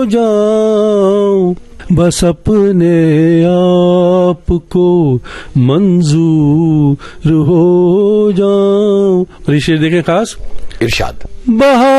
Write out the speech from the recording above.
जाऊं, बस अपने आप को मंजूर हो जाऊं। और ये शेर देखें खास, इरशाद। बहा